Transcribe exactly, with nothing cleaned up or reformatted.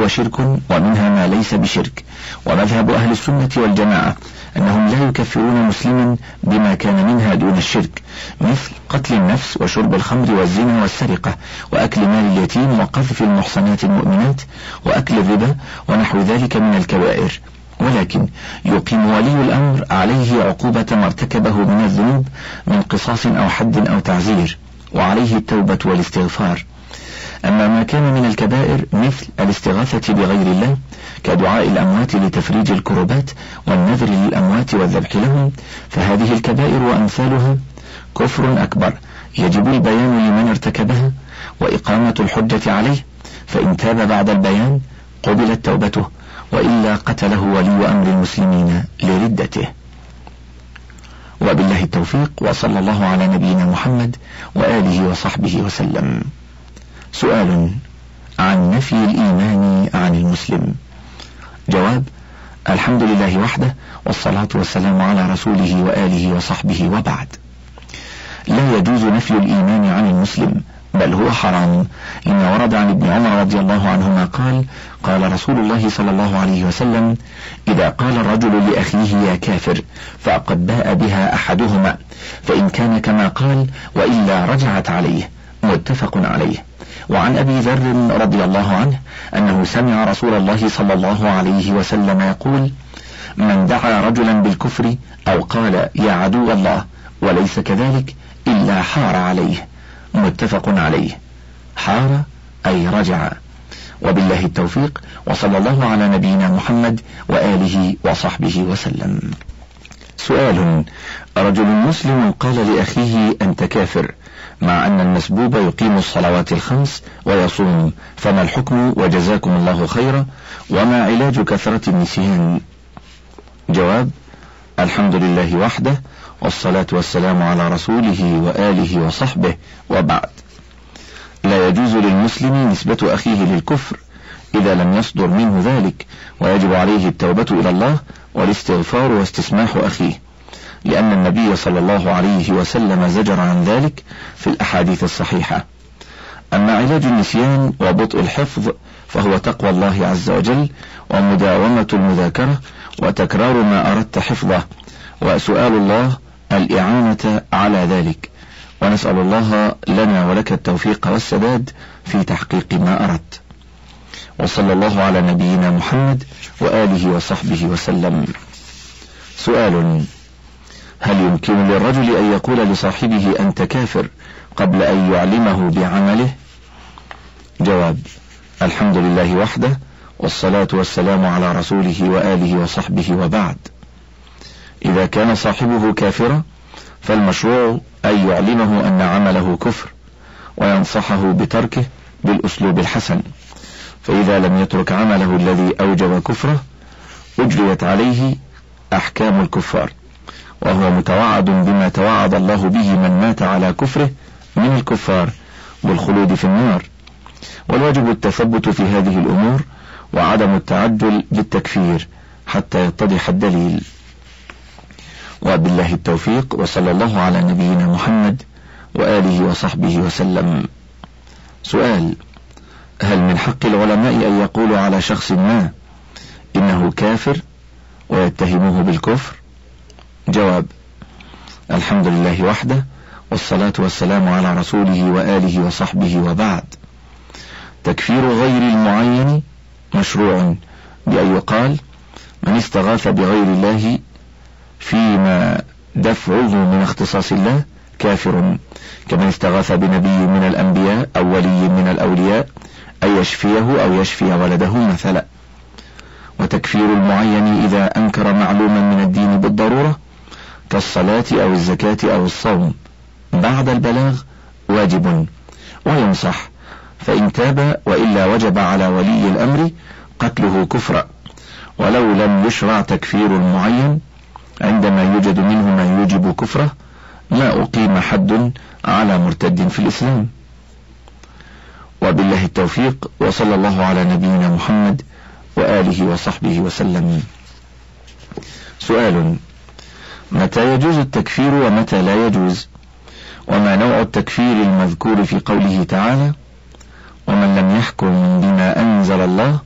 هو شرك ومنها ما ليس بشرك. ومذهب أهل السنة والجماعة أنهم لا يكفرون مسلما بما كان منها دون الشرك، مثل قتل النفس وشرب الخمر والزنا والسرقة وأكل مال اليتيم وقذف المحصنات المؤمنات وأكل الربا ونحو ذلك من الكبائر، ولكن يقيم ولي الأمر عليه عقوبة ما ارتكبه من الذنوب من قصاص أو حد أو تعزير، وعليه التوبة والاستغفار. أما ما كان من الكبائر مثل الاستغاثة بغير الله كدعاء الأموات لتفريج الكربات والنذر للأموات والذبح لهم، فهذه الكبائر وأمثالها كفر أكبر يجب البيان لمن ارتكبها وإقامة الحجة عليه، فإن تاب بعد البيان قبلت توبته، وإلا قتله ولي أمر المسلمين لردته. وبالله التوفيق، وصلى الله على نبينا محمد وآله وصحبه وسلم. سؤال عن نفي الإيمان عن المسلم. جواب: الحمد لله وحده، والصلاة والسلام على رسوله وآله وصحبه، وبعد. لا يجوز نفي الإيمان عن المسلم، بل هو حرام، لما ورد عن ابن عمر رضي الله عنهما قال: قال رسول الله صلى الله عليه وسلم: إذا قال الرجل لأخيه يا كافر فقد باء بها أحدهما، فإن كان كما قال وإلا رجعت عليه. متفق عليه. وعن أبي ذر رضي الله عنه أنه سمع رسول الله صلى الله عليه وسلم يقول: من دعا رجلا بالكفر أو قال يا عدو الله وليس كذلك إلا حار عليه. متفق عليه. حار أي رجع. وبالله التوفيق، وصلى الله على نبينا محمد وآله وصحبه وسلم. سؤال: رجل مسلم قال لأخيه أنت كافر، مع أن المسبوب يقيم الصلوات الخمس ويصوم، فما الحكم وجزاكم الله خيرا، وما علاج كثرة النسيان؟ جواب: الحمد لله وحده، والصلاة والسلام على رسوله وآله وصحبه، وبعد. لا يجوز للمسلم نسبة أخيه للكفر إذا لم يصدر منه ذلك، ويجب عليه التوبة إلى الله والاستغفار واستسماح أخيه، لأن النبي صلى الله عليه وسلم زجر عن ذلك في الأحاديث الصحيحة. أما علاج النسيان وبطء الحفظ فهو تقوى الله عز وجل ومداومة المذاكرة وتكرار ما أردت حفظه، وسؤال الله الإعانة على ذلك، ونسأل الله لنا ولك التوفيق والسداد في تحقيق ما أردت. وصلى الله على نبينا محمد وآله وصحبه وسلم. سؤال: هل يمكن للرجل أن يقول لصاحبه أنت كافر قبل أن يعلمه بعمله؟ جواب: الحمد لله وحده، والصلاة والسلام على رسوله وآله وصحبه، وبعد. إذا كان صاحبه كافرا فالمشروع أن يعلمه أن عمله كفر وينصحه بتركه بالأسلوب الحسن، فإذا لم يترك عمله الذي أوجب كفره أجريت عليه أحكام الكفار، وهو متوعد بما توعد الله به من مات على كفره من الكفار بالخلود في النار. والواجب التثبت في هذه الأمور وعدم التعجل بالتكفير حتى يتضح الدليل. وبالله التوفيق، وصلى الله على نبينا محمد وآله وصحبه وسلم. سؤال: هل من حق العلماء أن يقولوا على شخص ما إنه كافر ويتهموه بالكفر؟ جواب: الحمد لله وحده، والصلاة والسلام على رسوله وآله وصحبه، وبعد. تكفير غير المعين مشروع بأن يقال: من استغاث بغير الله فيما دفعه من اختصاص الله كافر، كمن استغاث بنبي من الأنبياء أو ولي من الأولياء أن يشفيه أو يشفي ولده مثلا. وتكفير المعين إذا أنكر معلوما من الدين بالضرورة كالصلاة أو الزكاة أو الصوم بعد البلاغ واجب وينصح، فإن تاب وإلا وجب على ولي الأمر قتله كفرا. ولو لم يشرع تكفير المعين عندما يوجد منه ما يوجب كفره ما أقيم حد على مرتد في الإسلام. وبالله التوفيق، وصلى الله على نبينا محمد وآله وصحبه وسلم. سؤال: متى يجوز التكفير ومتى لا يجوز؟ وما نوع التكفير المذكور في قوله تعالى: ومن لم يحكم بما أنزل الله